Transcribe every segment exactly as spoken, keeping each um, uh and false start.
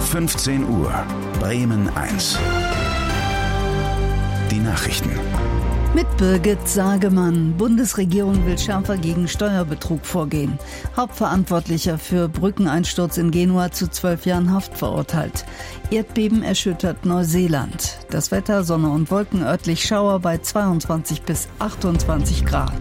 fünfzehn Uhr, Bremen eins. Die Nachrichten. Mit Birgit Sagemann. Bundesregierung will schärfer gegen Steuerbetrug vorgehen. Hauptverantwortlicher für Brückeneinsturz in Genua zu zwölf Jahren Haft verurteilt. Erdbeben erschüttert Neuseeland. Das Wetter, Sonne und Wolken, örtlich Schauer bei zweiundzwanzig bis achtundzwanzig Grad.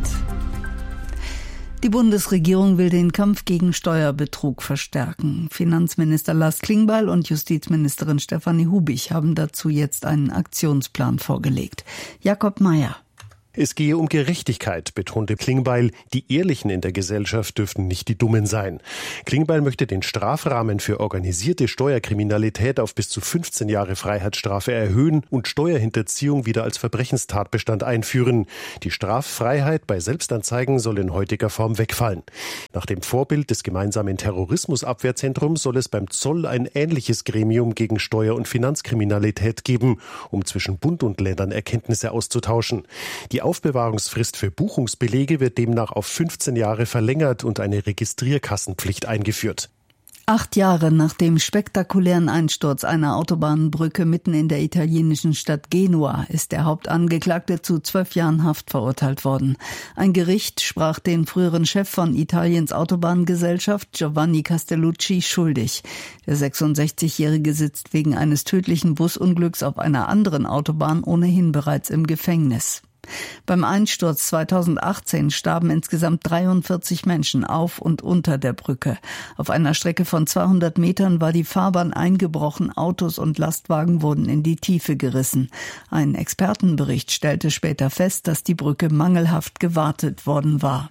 Die Bundesregierung will den Kampf gegen Steuerbetrug verstärken. Finanzminister Lars Klingbeil und Justizministerin Stefanie Hubig haben dazu jetzt einen Aktionsplan vorgelegt. Jakob Mayer. Es gehe um Gerechtigkeit, betonte Klingbeil. Die Ehrlichen in der Gesellschaft dürften nicht die Dummen sein. Klingbeil möchte den Strafrahmen für organisierte Steuerkriminalität auf bis zu fünfzehn Jahre Freiheitsstrafe erhöhen und Steuerhinterziehung wieder als Verbrechenstatbestand einführen. Die Straffreiheit bei Selbstanzeigen soll in heutiger Form wegfallen. Nach dem Vorbild des gemeinsamen Terrorismusabwehrzentrums soll es beim Zoll ein ähnliches Gremium gegen Steuer- und Finanzkriminalität geben, um zwischen Bund und Ländern Erkenntnisse auszutauschen. Die Aufbewahrungsfrist für Buchungsbelege wird demnach auf fünfzehn Jahre verlängert und eine Registrierkassenpflicht eingeführt. Acht Jahre nach dem spektakulären Einsturz einer Autobahnbrücke mitten in der italienischen Stadt Genua ist der Hauptangeklagte zu zwölf Jahren Haft verurteilt worden. Ein Gericht sprach den früheren Chef von Italiens Autobahngesellschaft, Giovanni Castellucci, schuldig. Der sechsundsechzigjährige sitzt wegen eines tödlichen Busunglücks auf einer anderen Autobahn ohnehin bereits im Gefängnis. Beim Einsturz zweitausendachtzehn starben insgesamt dreiundvierzig Menschen auf und unter der Brücke. Auf einer Strecke von zweihundert Metern war die Fahrbahn eingebrochen, Autos und Lastwagen wurden in die Tiefe gerissen. Ein Expertenbericht stellte später fest, dass die Brücke mangelhaft gewartet worden war.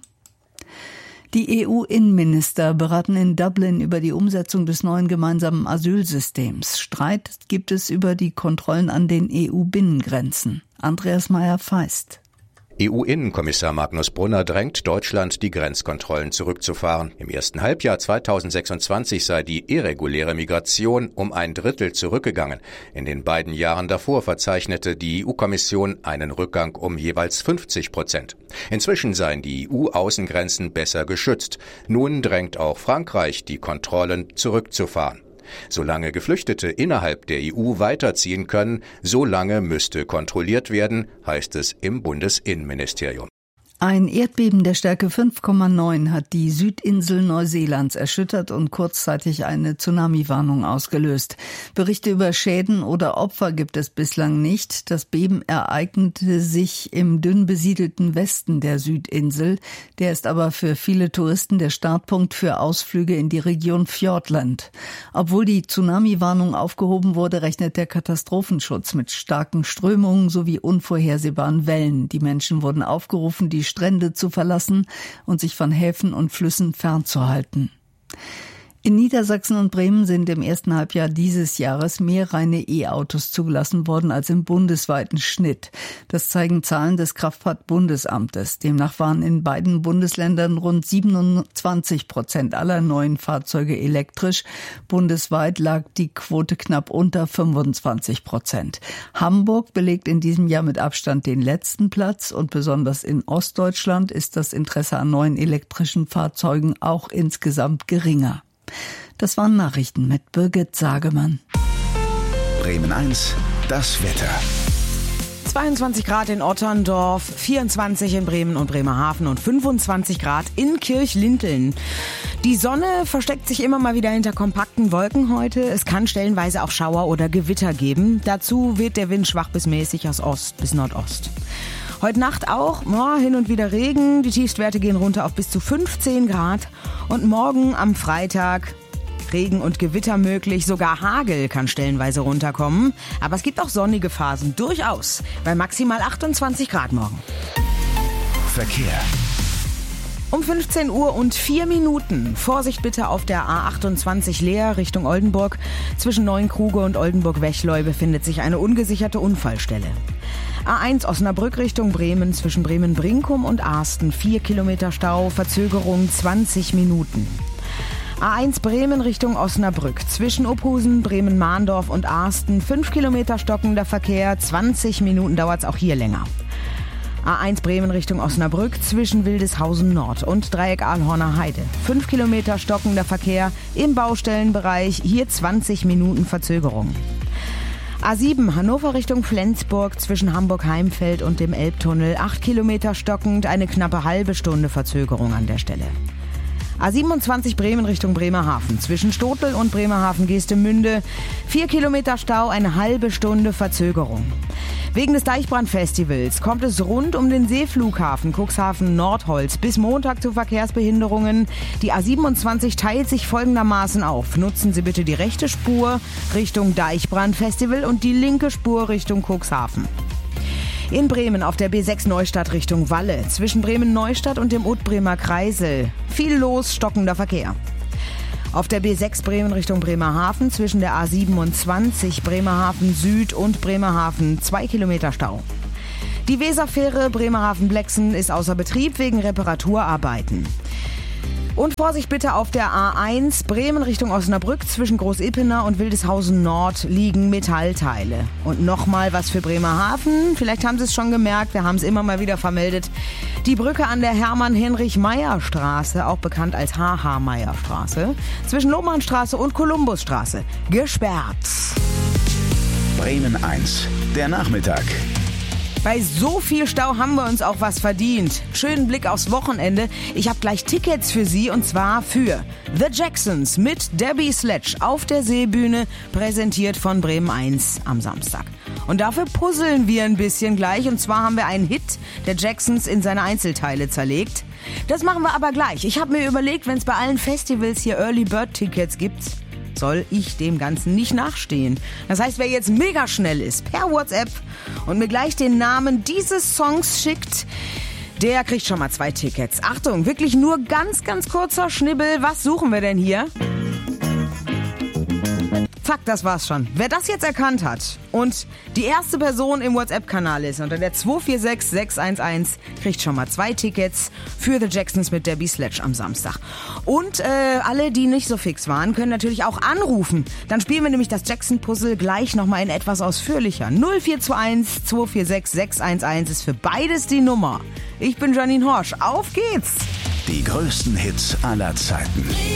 Die E U-Innenminister beraten in Dublin über die Umsetzung des neuen gemeinsamen Asylsystems. Streit gibt es über die Kontrollen an den E U-Binnengrenzen. Andreas Meyer-Feist. E U-Innenkommissar Magnus Brunner drängt Deutschland, die Grenzkontrollen zurückzufahren. Im ersten Halbjahr zweitausendsechsundzwanzig sei die irreguläre Migration um ein Drittel zurückgegangen. In den beiden Jahren davor verzeichnete die E U-Kommission einen Rückgang um jeweils fünfzig Prozent. Inzwischen seien die E U-Außengrenzen besser geschützt. Nun drängt auch Frankreich, die Kontrollen zurückzufahren. Solange Geflüchtete innerhalb der E U weiterziehen können, solange müsste kontrolliert werden, heißt es im Bundesinnenministerium. Ein Erdbeben der Stärke fünf Komma neun hat die Südinsel Neuseelands erschüttert und kurzzeitig eine Tsunami-Warnung ausgelöst. Berichte über Schäden oder Opfer gibt es bislang nicht. Das Beben ereignete sich im dünn besiedelten Westen der Südinsel. Der ist aber für viele Touristen der Startpunkt für Ausflüge in die Region Fiordland. Obwohl die Tsunami-Warnung aufgehoben wurde, rechnet der Katastrophenschutz mit starken Strömungen sowie unvorhersehbaren Wellen. Die Menschen wurden aufgerufen, die Strände zu verlassen und sich von Häfen und Flüssen fernzuhalten. In Niedersachsen und Bremen sind im ersten Halbjahr dieses Jahres mehr reine E-Autos zugelassen worden als im bundesweiten Schnitt. Das zeigen Zahlen des Kraftfahrt-Bundesamtes. Demnach waren in beiden Bundesländern rund siebenundzwanzig Prozent aller neuen Fahrzeuge elektrisch. Bundesweit lag die Quote knapp unter fünfundzwanzig Prozent. Hamburg belegt in diesem Jahr mit Abstand den letzten Platz und besonders in Ostdeutschland ist das Interesse an neuen elektrischen Fahrzeugen auch insgesamt geringer. Das waren Nachrichten mit Birgit Sagemann. Bremen eins, das Wetter. zweiundzwanzig Grad in Otterndorf, vierundzwanzig in Bremen und Bremerhaven und fünfundzwanzig Grad in Kirchlinteln. Die Sonne versteckt sich immer mal wieder hinter kompakten Wolken heute. Es kann stellenweise auch Schauer oder Gewitter geben. Dazu weht der Wind schwach bis mäßig aus Ost bis Nordost. Heute Nacht auch, oh, hin und wieder Regen. Die Tiefstwerte gehen runter auf bis zu fünfzehn Grad. Und morgen am Freitag Regen und Gewitter möglich. Sogar Hagel kann stellenweise runterkommen. Aber es gibt auch sonnige Phasen, durchaus. Bei maximal achtundzwanzig Grad morgen. Verkehr. Um fünfzehn Uhr und vier Minuten. Vorsicht bitte auf der A achtundzwanzig Leer Richtung Oldenburg. Zwischen Neuenkruge und Oldenburg-Wechleu befindet sich eine ungesicherte Unfallstelle. A eins Osnabrück Richtung Bremen zwischen Bremen-Brinkum und Arsten. vier Kilometer Stau, Verzögerung zwanzig Minuten. A eins Bremen Richtung Osnabrück zwischen Ophusen, Bremen-Mahndorf und Arsten. fünf Kilometer stockender Verkehr, zwanzig Minuten dauert es auch hier länger. A eins Bremen Richtung Osnabrück zwischen Wildeshausen Nord und Dreieck Ahlhorner Heide. Fünf Kilometer stockender Verkehr im Baustellenbereich, hier zwanzig Minuten Verzögerung. A sieben Hannover Richtung Flensburg zwischen Hamburg-Heimfeld und dem Elbtunnel. Acht Kilometer stockend, eine knappe halbe Stunde Verzögerung an der Stelle. A siebenundzwanzig Bremen Richtung Bremerhaven zwischen Stotel und Bremerhaven-Geestemünde. Vier Kilometer Stau, eine halbe Stunde Verzögerung. Wegen des Deichbrand-Festivals kommt es rund um den Seeflughafen Cuxhaven-Nordholz bis Montag zu Verkehrsbehinderungen. Die A siebenundzwanzig teilt sich folgendermaßen auf. Nutzen Sie bitte die rechte Spur Richtung Deichbrand-Festival und die linke Spur Richtung Cuxhaven. In Bremen auf der B sechs Neustadt Richtung Walle, zwischen Bremen-Neustadt und dem Ottbremer Kreisel. Viel los, stockender Verkehr. Auf der B sechs Bremen Richtung Bremerhaven, zwischen der A siebenundzwanzig Bremerhaven Süd und Bremerhaven, zwei Kilometer Stau. Die Weserfähre Bremerhaven-Blexen ist außer Betrieb wegen Reparaturarbeiten. Und Vorsicht bitte auf der A eins Bremen Richtung Osnabrück zwischen Großippener und Wildeshausen Nord liegen Metallteile. Und nochmal was für Bremerhaven. Vielleicht haben Sie es schon gemerkt, wir haben es immer mal wieder vermeldet. Die Brücke an der Hermann-Heinrich-Meyer-Straße, auch bekannt als H H Meyer-Straße, zwischen Lohmannstraße und Kolumbusstraße, gesperrt. Bremen eins, der Nachmittag. Bei so viel Stau haben wir uns auch was verdient. Schönen Blick aufs Wochenende. Ich habe gleich Tickets für Sie und zwar für The Jacksons mit Debbie Sledge auf der Seebühne, präsentiert von Bremen eins am Samstag. Und dafür puzzeln wir ein bisschen gleich und zwar haben wir einen Hit der Jacksons in seine Einzelteile zerlegt. Das machen wir aber gleich. Ich habe mir überlegt, wenn es bei allen Festivals hier Early Bird Tickets gibt, soll ich dem Ganzen nicht nachstehen. Das heißt, wer jetzt mega schnell ist, per WhatsApp und mir gleich den Namen dieses Songs schickt, der kriegt schon mal zwei Tickets. Achtung, wirklich nur ganz, ganz kurzer Schnibbel. Was suchen wir denn hier? Zack, das war's schon. Wer das jetzt erkannt hat und die erste Person im WhatsApp-Kanal ist unter der zwei vier sechs sechs eins eins, kriegt schon mal zwei Tickets für The Jacksons mit Debbie Sledge am Samstag. Und äh, alle, die nicht so fix waren, können natürlich auch anrufen. Dann spielen wir nämlich das Jackson-Puzzle gleich nochmal in etwas ausführlicher. null vier zwei eins zwei vier sechs sechs eins eins ist für beides die Nummer. Ich bin Janine Horsch. Auf geht's! Die größten Hits aller Zeiten.